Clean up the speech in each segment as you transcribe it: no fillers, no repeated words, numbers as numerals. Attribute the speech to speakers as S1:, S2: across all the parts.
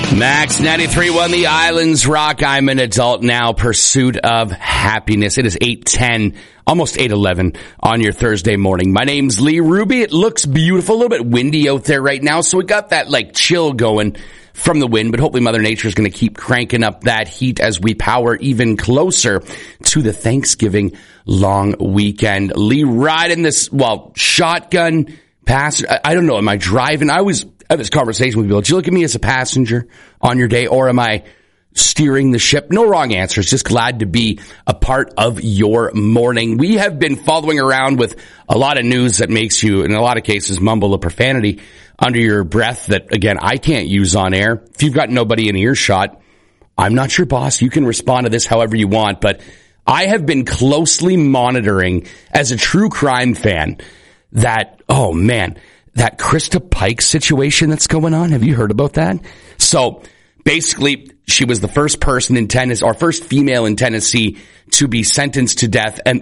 S1: Max 93.1, the Islands Rock. I'm an adult now. Pursuit of happiness. It is 8:10, almost 8:11 on your Thursday morning. My name's Lee Ruby. It looks beautiful. A little bit windy out there right now, so we got that chill going from the wind, but hopefully Mother Nature is going to keep cranking up that heat as we power even closer to the Thanksgiving long weekend. Lee, riding this, shotgun pass. I don't know. Am I driving? I was have this conversation with people. Do you look at me as a passenger on your day, or am I steering the ship? No wrong answers. Just glad to be a part of your morning. We have been following around with a lot of news that makes you, in a lot of cases, mumble a profanity under your breath that, again, I can't use on air. If you've got nobody in earshot, I'm not your boss. You can respond to this however you want, but I have been closely monitoring, as a true crime fan, that, oh man, that Krista Pike situation that's going on. Have you heard about that? So basically, she was the first person in Tennessee, or first female in Tennessee, to be sentenced to death and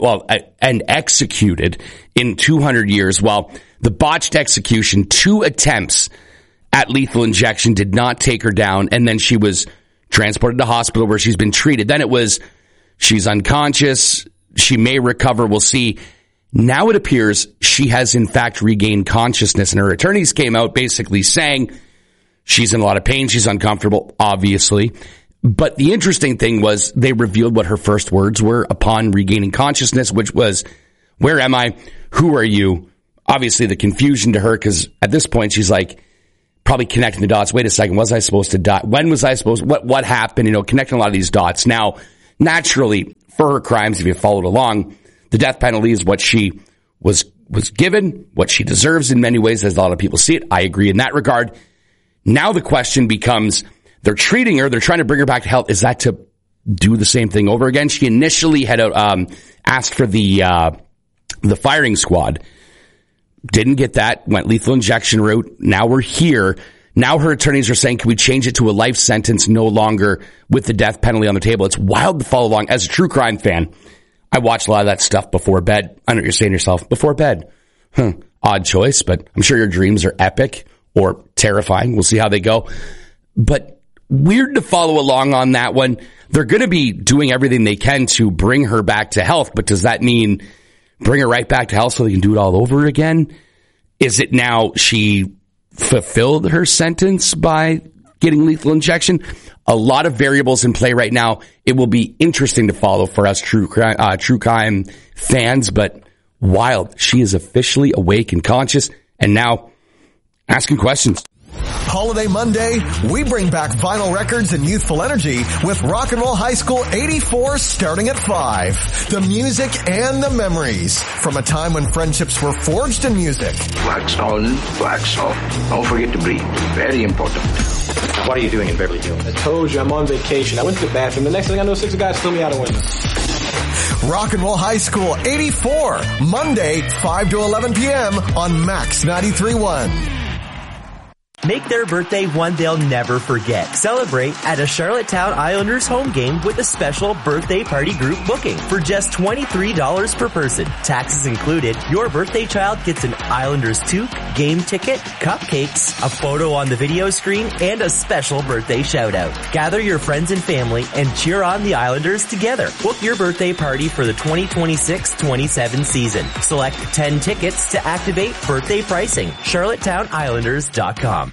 S1: executed in 200 years. Well, the botched execution, 2 attempts at lethal injection did not take her down, and then she was transported to hospital where she's been treated. Then it was, she's unconscious, she may recover, we'll see. Now it appears she has in fact regained consciousness, and her attorneys came out basically saying she's in a lot of pain, she's uncomfortable, obviously. But the interesting thing was they revealed what her first words were upon regaining consciousness, which was, "Where am I? Who are you?" Obviously the confusion to her, because at this point she's probably connecting the dots. Wait a second, was I supposed to die? When was I supposed to, what happened? Connecting a lot of these dots. Now, naturally, for her crimes, if you followed along, the death penalty is what she was given, what she deserves in many ways, as a lot of people see it. I agree in that regard. Now the question becomes, they're treating her, they're trying to bring her back to health. Is that to do the same thing over again? She initially had asked for the firing squad. Didn't get that, went lethal injection route. Now we're here. Now her attorneys are saying, can we change it to a life sentence, no longer with the death penalty on the table? It's wild to follow along. As a true crime fan, I watch a lot of that stuff before bed. I know what you're saying to yourself, before bed. Odd choice, but I'm sure your dreams are epic or terrifying. We'll see how they go. But weird to follow along on that one. They're going to be doing everything they can to bring her back to health, but does that mean bring her right back to health so they can do it all over again? Is it now she fulfilled her sentence by getting lethal injection? A lot of variables in play right now. It will be interesting to follow for us true crime fans, but wild. She is officially awake and conscious, and now asking questions.
S2: Holiday Monday, we bring back vinyl records and youthful energy with Rock and Roll High School 84 starting at 5. The music and the memories from a time when friendships were forged in music.
S3: Wax on, wax off. Don't forget to breathe. Very important.
S4: What are you doing in Beverly Hills? I told you I'm on vacation. I went to the bathroom. The next thing I know, 6 guys threw me out a window.
S2: Rock and Roll High School 84, Monday, 5 to 11 p.m. on Max 93.1.
S5: Make their birthday one they'll never forget. Celebrate at a Charlottetown Islanders home game with a special birthday party group booking for just $23 per person. Taxes included. Your birthday child gets an Islanders toque, game ticket, cupcakes, a photo on the video screen, and a special birthday shout out. Gather your friends and family and cheer on the Islanders together. Book your birthday party for the 2026-27 season. Select 10 tickets to activate birthday pricing. CharlottetownIslanders.com.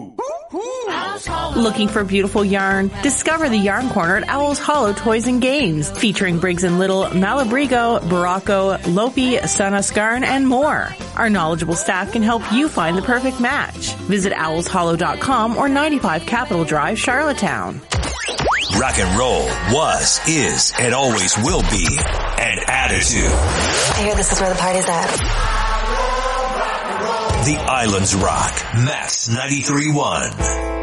S6: Looking for beautiful yarn? Discover the Yarn Corner at Owl's Hollow Toys and Games, featuring Briggs & Little, Malabrigo, Barocco, Lopi, Sanascarn, and more. Our knowledgeable staff can help you find the perfect match. Visit owlshollow.com or 95 Capitol Drive, Charlottetown.
S7: Rock and roll was, is, and always will be an attitude.
S8: I hear this is where the party's at.
S7: The Islands Rock, Max 93.1.